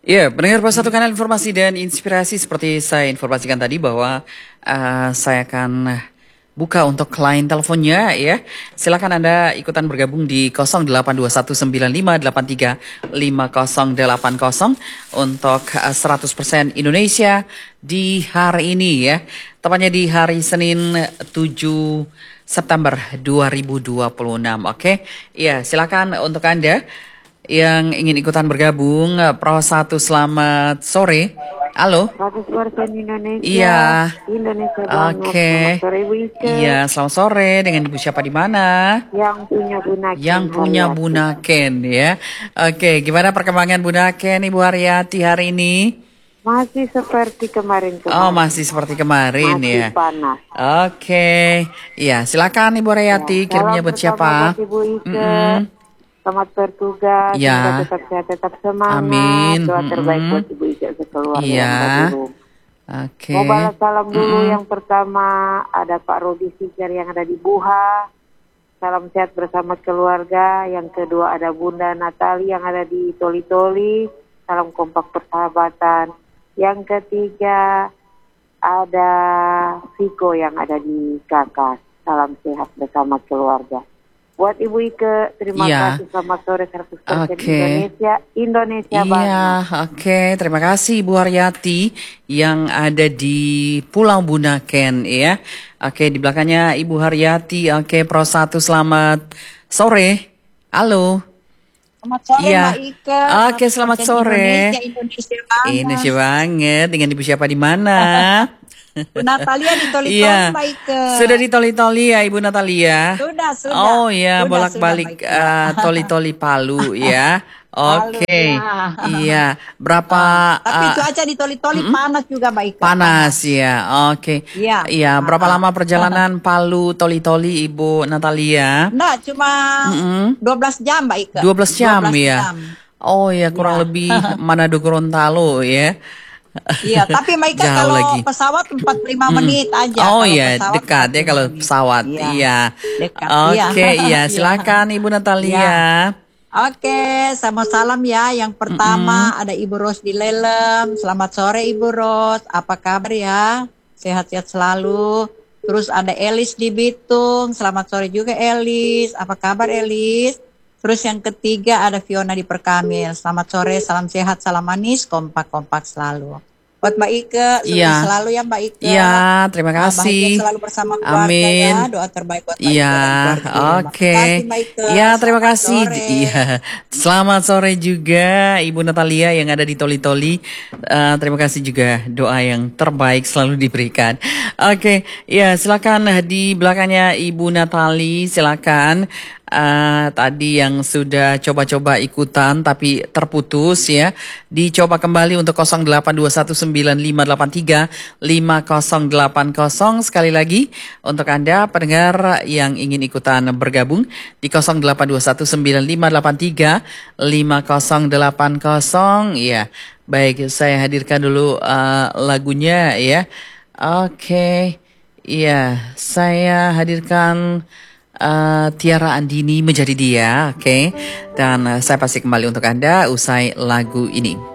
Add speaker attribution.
Speaker 1: Ya, pendengar Pos Satu Kanal Informasi dan Inspirasi seperti saya informasikan tadi bahwa saya akan buka untuk klien teleponnya ya. Silakan Anda ikutan bergabung di 082195835080 untuk 100% Indonesia di hari ini ya. Tepatnya di hari Senin 7 September 2026. Oke. Ya, silakan untuk Anda yang ingin ikutan bergabung. Pro 1, selamat sore. Halo.
Speaker 2: 100% Indonesia.
Speaker 1: Iya.
Speaker 2: Indonesia banget.
Speaker 1: Oke.
Speaker 2: Selamat sore, Bu Ike.
Speaker 1: Iya, selamat sore. Dengan Ibu siapa di mana?
Speaker 2: Yang punya Bunaken.
Speaker 1: Yang punya Bunaken ya. Oke, gimana perkembangan Bunaken Ibu Haryati hari ini?
Speaker 2: Masih seperti kemarin-kemarin.
Speaker 1: Oh, masih seperti kemarin
Speaker 2: masih
Speaker 1: ya.
Speaker 2: panas.
Speaker 1: Oke. Iya, silakan Ibu Haryati. Kirimnya buat siapa?
Speaker 2: Buat Ibu Ike. Selamat bertugas,
Speaker 1: ya.
Speaker 2: Semoga tetap sehat, tetap semangat.
Speaker 1: Amin.
Speaker 2: Doa terbaik buat Ibu Ike sekeluarga yang ada di rumah.
Speaker 1: Oke.
Speaker 2: Mau balas salam dulu. Yang pertama ada Pak Rodi Sijar yang ada di Buha. Salam sehat bersama keluarga. Yang kedua ada Bunda Natali yang ada di Toli-Toli. Salam kompak persahabatan. Yang ketiga ada Viko yang ada di Kakas. Salam sehat bersama keluarga. Buat Ibu Ike, terima kasih. Selamat sore 100% Indonesia banget.
Speaker 1: Iya, oke. Terima kasih Ibu Haryati yang ada di Pulau Bunaken ya. Oke, di belakangnya Ibu Haryati. Oke, Pro 1, selamat sore. Halo.
Speaker 2: Selamat sore Mbak Ike.
Speaker 1: Oke, selamat sore.
Speaker 2: Indonesia banget.
Speaker 1: Indonesia banget. Dengan Ibu siapa di mana?
Speaker 2: Bu Natalia di Toli-Toli, Mbak Ike.
Speaker 1: Sudah di Toli-Toli ya Ibu Natalia?
Speaker 2: Sudah.
Speaker 1: Oh ya, bolak-balik Toli-Toli Palu ya. Oke. Iya, berapa
Speaker 2: tapi cuaca di Toli-Toli panas juga, Mbak Ike.
Speaker 1: Panas ya. Oke. Iya, berapa lama perjalanan Palu Toli-Toli Ibu Natalia?
Speaker 2: Enggak, cuma 12 jam, Mbak Ike.
Speaker 1: 12 jam ya. Oh ya, kurang lebih Manado Gorontalo ya.
Speaker 2: Iya, tapi Maika kalau pesawat 45 menit aja.
Speaker 1: Oh iya, dekat ya kalau pesawat. Iya. Oke, iya. Silakan Ibu Natalia.
Speaker 2: Oke, sama salam ya. Yang pertama ada Ibu Ros di Lelem. Selamat sore Ibu Ros. Apa kabar ya? Sehat-sehat selalu. Terus ada Elis di Bitung. Selamat sore juga Elis. Apa kabar Elis? Terus yang ketiga ada Fiona di Perkamil. Selamat sore, salam sehat, salam manis, kompak-kompak selalu. Buat Mbak Ike, sukses selalu ya Mbak Ike.
Speaker 1: Iya, terima kasih.
Speaker 2: Bahagia selalu bersama keluarga. Amin. Ya. Doa terbaik buat Mbak Ike.
Speaker 1: Iya, oke. Iya, terima kasih. Iya, selamat sore juga Ibu Natalia yang ada di Toli-Toli. Terima kasih juga doa yang terbaik selalu diberikan. Oke, ya silakan di belakangnya Ibu Natali, silakan. Tadi yang sudah coba-coba ikutan tapi terputus ya, dicoba kembali untuk 082195835080. Sekali lagi untuk Anda pendengar yang ingin ikutan bergabung di 082195835080 ya. Baik, saya hadirkan dulu lagunya ya. Oke. Iya, saya hadirkan Tiara Andini Menjadi Dia, oke. Dan saya pasti kembali untuk Anda usai lagu ini.